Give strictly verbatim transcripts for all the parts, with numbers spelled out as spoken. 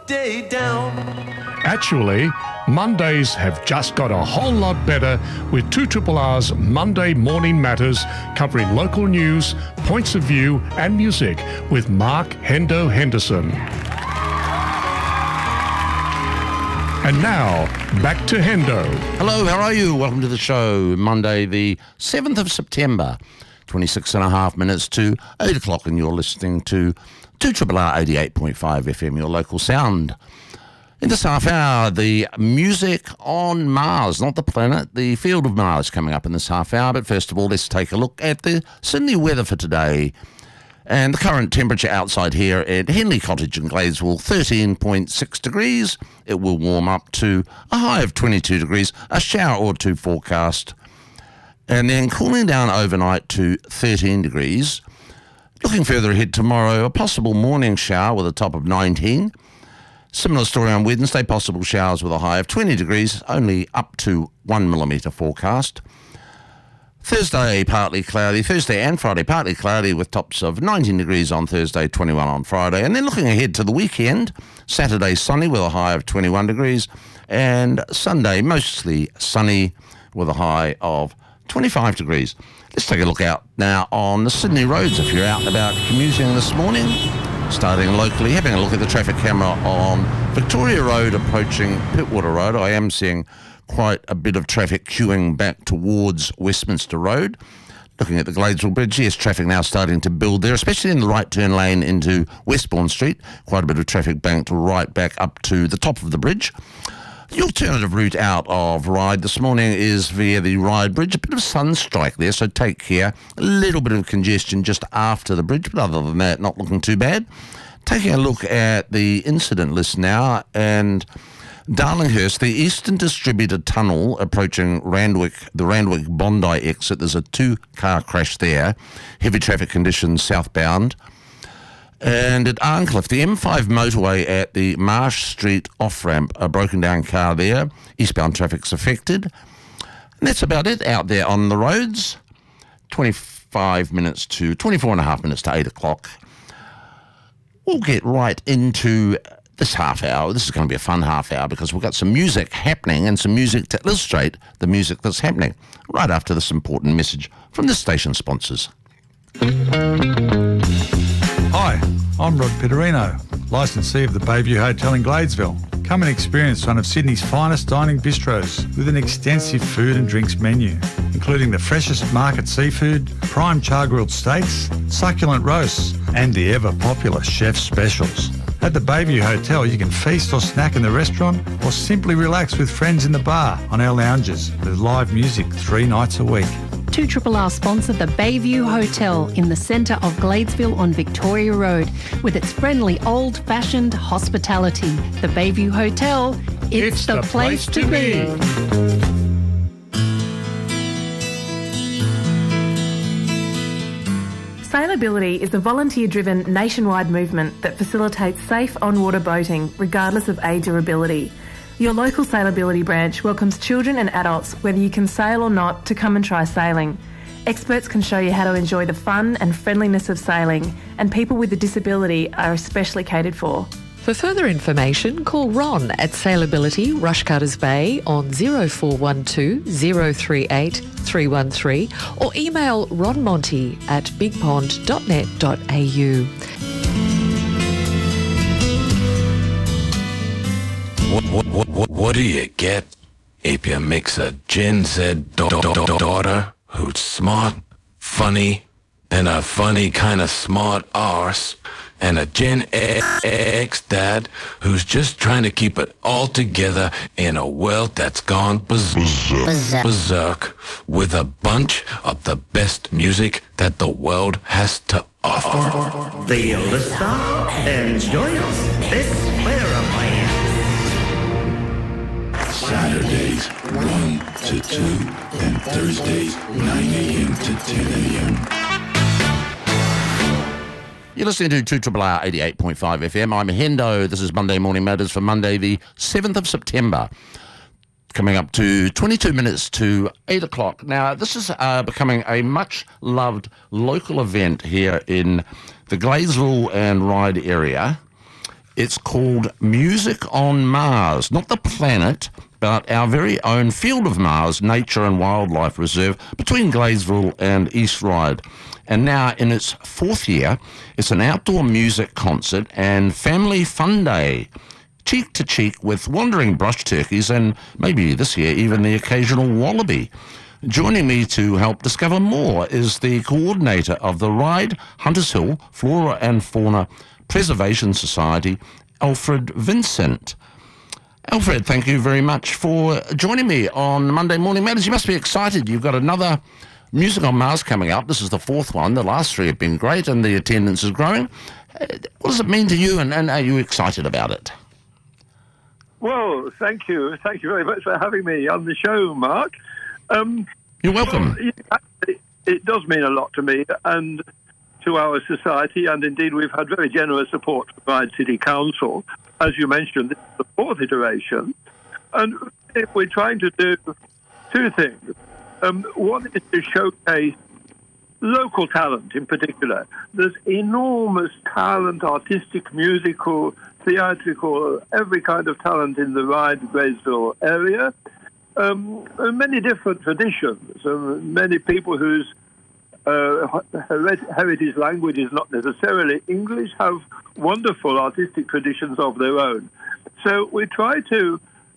day down. Actually, Mondays have just got a whole lot better with two R R R's Monday Morning Matters, covering local news, points of view and music with Mark Hendo Henderson. And now, back to Hendo. Hello, how are you? Welcome to the show. Monday the seventh of September, twenty-six and a half minutes to eight o'clock, and you're listening to two R R R eighty-eight point five F M, your local sound. In this half hour, the music on Mars, not the planet, the field of Mars coming up in this half hour. But first of all, let's take a look at the Sydney weather for today. And the current temperature outside here at Henley Cottage in Gladesville, thirteen point six degrees. It will warm up to a high of twenty-two degrees, a shower or two forecast. And then cooling down overnight to thirteen degrees. Looking further ahead tomorrow, a possible morning shower with a top of nineteen. Similar story on Wednesday, possible showers with a high of twenty degrees, only up to one millimetre forecast. Thursday, partly cloudy. Thursday and Friday, partly cloudy with tops of nineteen degrees on Thursday, twenty-one on Friday. And then looking ahead to the weekend, Saturday sunny with a high of twenty-one degrees. And Sunday, mostly sunny with a high of twenty-five degrees. Let's take a look out now on the Sydney roads if you're out and about commuting this morning. Starting locally, having a look at the traffic camera on Victoria Road approaching Pittwater Road. I am seeing quite a bit of traffic queuing back towards Westminster Road. Looking at the Gladesville Bridge, yes, traffic now starting to build there, especially in the right turn lane into Westbourne Street. Quite a bit of traffic banked right back up to the top of the bridge. The alternative route out of Ryde this morning is via the Ryde Bridge. A bit of sunstrike there, so take care. A little bit of congestion just after the bridge, but other than that, not looking too bad. Taking a look at the incident list now, and Darlinghurst, the Eastern Distributor Tunnel approaching Randwick, the Randwick Bondi exit. There's a two-car crash there. Heavy traffic conditions southbound. And at Arncliffe, the M five motorway at the Marsh Street off-ramp, a broken down car there. Eastbound traffic's affected. And that's about it out there on the roads. twenty-five minutes to, twenty-four and a half minutes to eight o'clock. We'll get right into this half hour. This is going to be a fun half hour because we've got some music happening and some music to illustrate the music that's happening right after this important message from the station sponsors. Hi, I'm Rod Pitterino, licensee of the Bayview Hotel in Gladesville. Come and experience one of Sydney's finest dining bistros with an extensive food and drinks menu, including the freshest market seafood, prime char-grilled steaks, succulent roasts, and the ever-popular chef specials. At the Bayview Hotel, you can feast or snack in the restaurant or simply relax with friends in the bar on our lounges with live music three nights a week. two R R R sponsor the Bayview Hotel in the centre of Gladesville on Victoria Road with its friendly old-fashioned hospitality. The Bayview Hotel, it's, it's the, the place, place to be. be. Sailability is a volunteer-driven nationwide movement that facilitates safe on-water boating regardless of age or ability. Your local Sailability branch welcomes children and adults, whether you can sail or not, to come and try sailing. Experts can show you how to enjoy the fun and friendliness of sailing, and people with a disability are especially catered for. For further information, call Ron at Sailability Rushcutters Bay on zero four one two zero three eight three one three or email ronmonty at bigpond dot net dot a u. What, what, what, what, what do you get if you mix a Gen Z da- da- da- daughter who's smart, funny, and a funny kind of smart arse, and a Gen X dad who's just trying to keep it all together in a world that's gone berserk, berserk with a bunch of the best music that the world has to offer? The listener, enjoy this player. Saturdays, one to two, and Thursdays, nine a.m. to ten a.m. You're listening to two R R R eighty-eight point five F M. I'm Hendo. This is Monday Morning Matters for Monday, the seventh of September. Coming up to twenty-two minutes to eight o'clock. Now, this is uh, becoming a much-loved local event here in the Gladesville and Ryde area. It's called Music on Mars, not the planet, but our very own Field of Mars Nature and Wildlife Reserve between Gladesville and East Ryde. And now in its fourth year, it's an outdoor music concert and family fun day, cheek to cheek with wandering brush turkeys and maybe this year even the occasional wallaby. Joining me to help discover more is the coordinator of the Ryde Hunters Hill Flora and Fauna Preservation Society, Alfred Vincent. Alfred, thank you very much for joining me on Monday Morning Matters. You must be excited. You've got another Music on Mars coming up. This is the fourth one. The last three have been great and the attendance is growing. What does it mean to you, and, and are you excited about it? Well, thank you. Thank you very much for having me on the show, Mark. Um, You're welcome. Well, yeah, it does mean a lot to me and to our society, and indeed we've had very generous support from Ryde City Council. As you mentioned, this is the fourth iteration, and we're trying to do two things. Um, one is to showcase local talent in particular. There's enormous talent, artistic, musical, theatrical, every kind of talent in the Ryde-Gladesville area. Um, many different traditions, um, many people whose uh, heritage language is not necessarily English have wonderful artistic traditions of their own. So we try to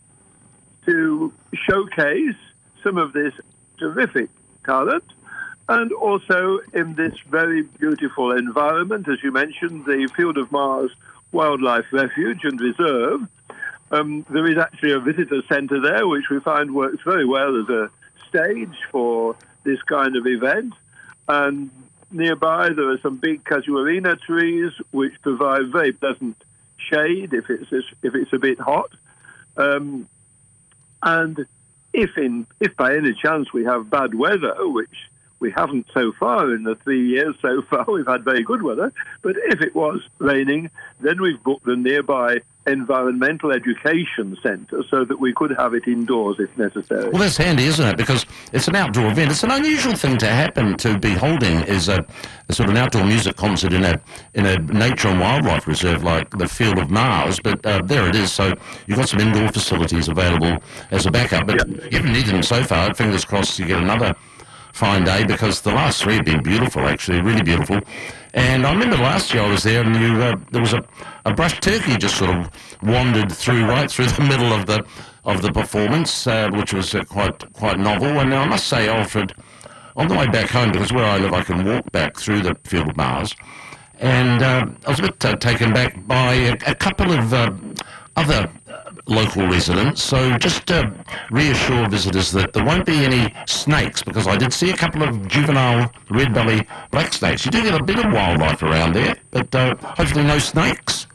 to showcase some of this terrific talent, and also in this very beautiful environment, as you mentioned, the Field of Mars Wildlife Refuge and Reserve. Um, there is actually a visitor centre there, which we find works very well as a stage for this kind of event. And nearby there are some big casuarina trees, which provide very pleasant shade if it's if it's a bit hot. Um, and if in if by any chance we have bad weather, which we haven't so far in the three years so far, we've had very good weather, but if it was raining, then we've booked the nearby environmental education centre so that we could have it indoors if necessary. Well, that's handy, isn't it? Because it's an outdoor event. It's an unusual thing to happen, to be holding is a, a sort of an outdoor music concert in a in a nature and wildlife reserve like the Field of Mars, but uh, there it is. So you've got some indoor facilities available as a backup, but yeah. You haven't needed them so far. Fingers crossed you get another fine day, because the last three have been beautiful, actually, really beautiful. And I remember last year I was there, and you, uh, there was a, a brush turkey just sort of wandered through right through the middle of the of the performance, uh, which was uh, quite quite novel. And I must say, Alfred, on the way back home, because where I live I can walk back through the Field of Mars, and uh, I was a bit uh, taken back by a, a couple of uh, other local residents, so just uh, reassure visitors that there won't be any snakes, because I did see a couple of juvenile red-belly black snakes. You do get a bit of wildlife around there, but uh, hopefully no snakes.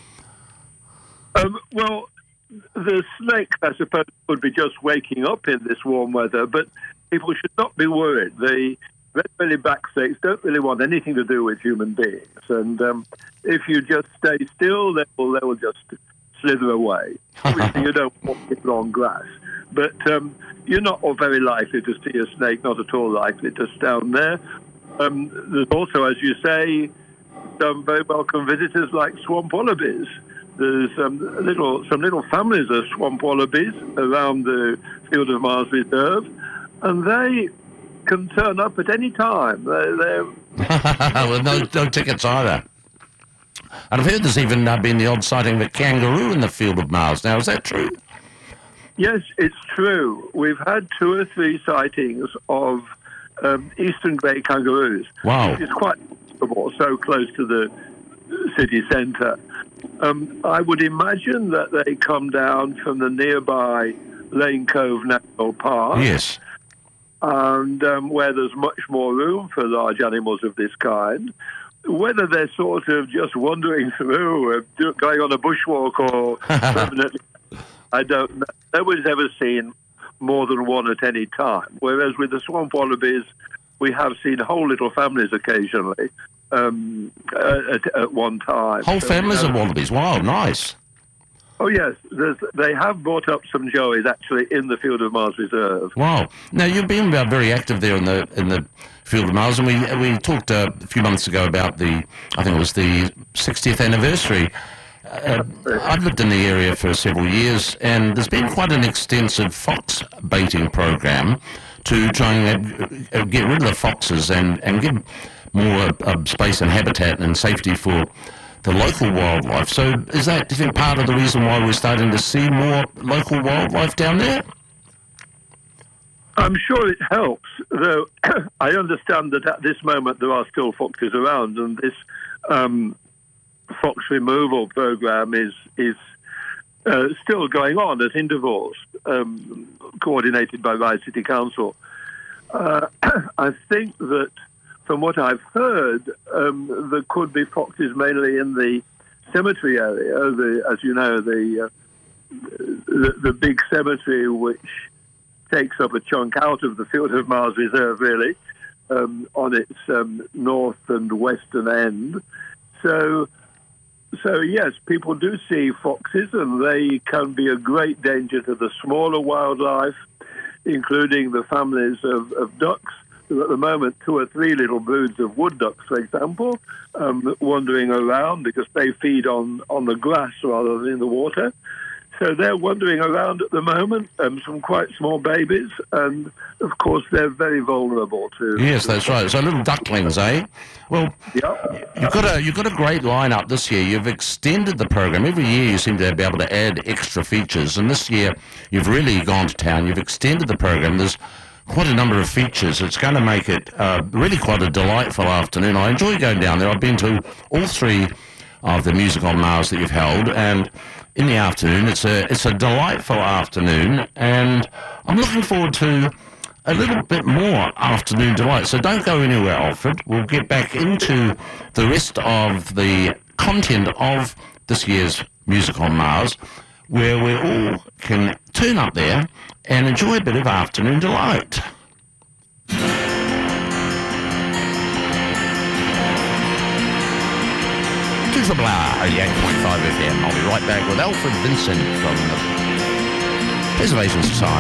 Um, well, the snake, I suppose, would be just waking up in this warm weather, but people should not be worried. The red-belly black snakes don't really want anything to do with human beings, and um, if you just stay still, they will, they will just slither away. Obviously, you don't walk in long grass, but um, you're not very likely to see a snake, not at all likely just down there. Um, there's also, as you say, some very welcome visitors like swamp wallabies. There's um, little, some little families of swamp wallabies around the Field of Mars Reserve, and they can turn up at any time. They're, they're well, no, no tickets either. And I've heard there's even uh, been the odd sighting of a kangaroo in the Field of Mars. Now, is that true? Yes, it's true. We've had two or three sightings of um, eastern grey kangaroos. Wow. Which is quite possible, so close to the city centre. Um, I would imagine that they come down from the nearby Lane Cove National Park. Yes. And um, where there's much more room for large animals of this kind. Whether they're sort of just wandering through, uh, going on a bushwalk or permanently, I don't know. No one's ever seen more than one at any time. Whereas with the swamp wallabies, we have seen whole little families occasionally um, at, at one time. Whole so, families uh, of wallabies. Wow, nice. Oh, yes. There's, they have brought up some joeys, actually, in the Field of Mars Reserve. Wow. Now, you've been uh, very active there in the in the Field of Mars, and we we talked uh, a few months ago about the, I think it was the sixtieth anniversary uh, I've lived in the area for several years, and there's been quite an extensive fox baiting program to try and uh, get rid of the foxes and, and give more uh, space and habitat and safety for the local wildlife. So is that, do you think, part of the reason why we're starting to see more local wildlife down there? I'm sure it helps, though I understand that at this moment there are still foxes around, and this um, fox removal program is is uh, still going on at intervals, um, coordinated by Ryde City Council. Uh, I think that, from what I've heard, um, there could be foxes mainly in the cemetery area, the, as you know, the, uh, the the big cemetery which takes up a chunk out of the Field of Mars Reserve, really, um, on its um, north and western end. So, so yes, people do see foxes, and they can be a great danger to the smaller wildlife, including the families of, of ducks. At the moment, two or three little broods of wood ducks, for example, um, wandering around because they feed on, on the grass rather than in the water. So they're wandering around at the moment, um, some quite small babies, and of course they're very vulnerable to... Yes, that's right. So little ducklings, eh? Well, yeah. you've got a you've got a great lineup this year. You've extended the program. Every year you seem to be able to add extra features, and this year you've really gone to town. You've extended the program. There's quite a number of features. It's going to make it uh, really quite a delightful afternoon. I enjoy going down there. I've been to all three of the Music on Mars that you've held, and in the afternoon, it's a it's a delightful afternoon, and I'm looking forward to a little bit more afternoon delight. So don't go anywhere, Alfred. We'll get back into the rest of the content of this year's Music on Mars, where we all can turn up there and enjoy a bit of afternoon delight. Triple R eighty-eight point five F M. I'll be right back with Alfred Vincent from the Preservation Society.